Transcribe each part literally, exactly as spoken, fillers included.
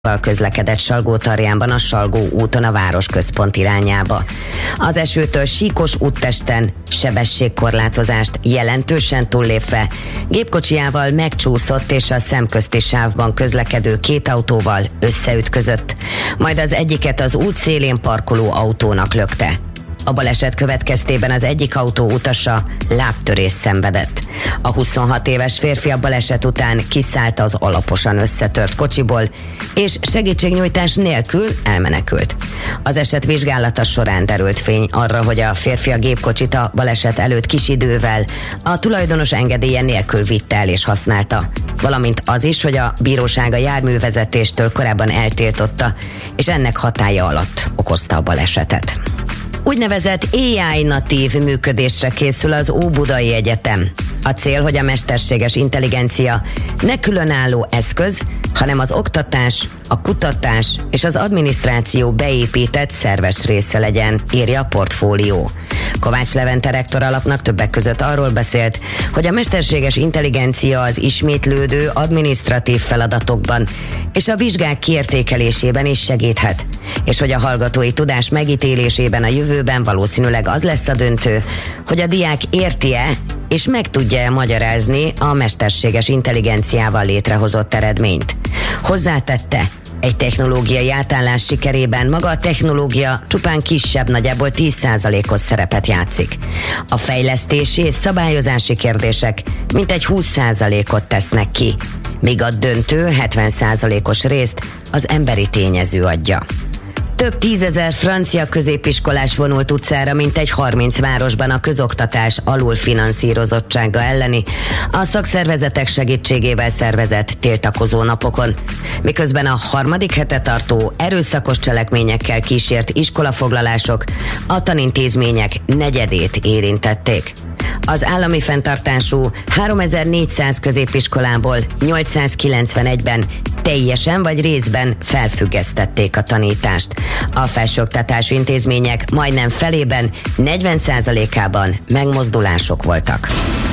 közlekedett Salgótarjánban a Salgó úton a városközpont irányába. Az esőtől síkos úttesten sebességkorlátozást jelentősen túllépve gépkocsijával megcsúszott és a szemközti sávban közlekedő két autóval összeütközött, majd az egyiket az út szélén parkoló autónak lökte. A baleset következtében az egyik autó utasa lábtörést szenvedett. A huszonhat éves férfi a baleset után kiszállt az alaposan összetört kocsiból, és segítségnyújtás nélkül elmenekült. Az eset vizsgálata során derült fény arra, hogy a férfi a gépkocsit a baleset előtt kis idővel a tulajdonos engedélye nélkül vitte el és használta, valamint az is, hogy a bíróság a járművezetéstől korábban eltiltotta, és ennek hatálya alatt okozta a balesetet. Úgynevezett á i natív működésre készül az Óbudai Egyetem. A cél, hogy a mesterséges intelligencia ne különálló eszköz, hanem az oktatás, a kutatás és az adminisztráció beépített szerves része legyen, írja a Portfólió. Kovács Levente rektor alapnak többek között arról beszélt, hogy a mesterséges intelligencia az ismétlődő adminisztratív feladatokban és a vizsgák kiértékelésében is segíthet, és hogy a hallgatói tudás megítélésében a jövőben valószínűleg az lesz a döntő, hogy a diák érti-e és meg tudja-e magyarázni a mesterséges intelligenciával létrehozott eredményt. Hozzátette, egy technológiai átállás sikerében maga a technológia csupán kisebb, nagyjából tíz százalékos szerepet játszik. A fejlesztési és szabályozási kérdések mintegy húsz százalékot tesznek ki, míg a döntő hetven százalékos részt az emberi tényező adja. Több tízezer francia középiskolás vonult utcára mintegy harminc városban a közoktatás alulfinanszírozottsága elleni, a szakszervezetek segítségével szervezett tiltakozó napokon, miközben a harmadik hete tartó erőszakos cselekményekkel kísért iskolafoglalások a tanintézmények negyedét érintették. Az állami fenntartású háromezer-négyszáz középiskolából nyolcszázkilencvenegyben teljesen vagy részben felfüggesztették a tanítást. A felsőoktatási intézmények majdnem felében, negyven százalékában megmozdulások voltak.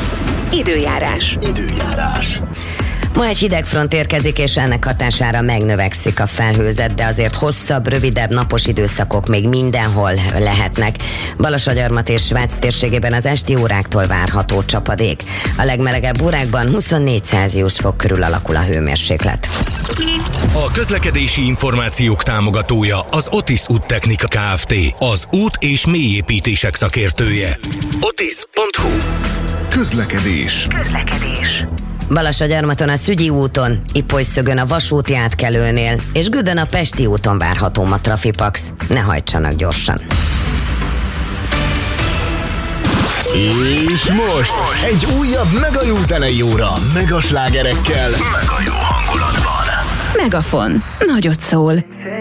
Időjárás. Időjárás. Ma egy hideg front érkezik, és ennek hatására megnövekszik a felhőzet, de azért hosszabb, rövidebb napos időszakok még mindenhol lehetnek. Balasagyarmat és Svác térségében az esti óráktól várható csapadék. A legmelegebb órákban huszonnégy Celsius fok körül alakul a hőmérséklet. A közlekedési információk támogatója az Otis Úttechnika Kft. Az út- és mélyépítések szakértője. otis pont hu. Közlekedés. Közlekedés. Balasagyarmaton a Szügyi úton, Ipolyszögön a vasúti átkelőnél, és Gödön a Pesti úton várható ma trafipax. Ne hajtsanak gyorsan. És most egy újabb mega jó zenei óra, mega slágerekkel, mega jó hangulatban. Megafon. Nagyot szól.